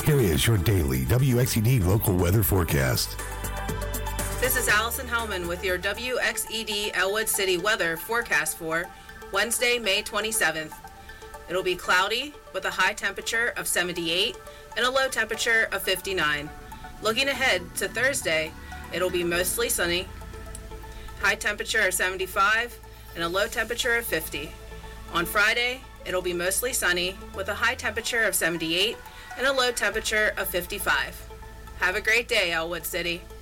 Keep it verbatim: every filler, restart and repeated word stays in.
Here is your daily W X E D local weather forecast. This is Allison Hellman with your W X E D Elwood City weather forecast for Wednesday, May twenty-seventh. It'll be cloudy with a high temperature of seventy-eight and a low temperature of fifty-nine. Looking ahead to Thursday, it'll be mostly sunny, high temperature of seventy-five and a low temperature of fifty. On Friday, it'll be mostly sunny with a high temperature of seventy-eight and a low temperature of fifty-five. Have a great day, Elwood City.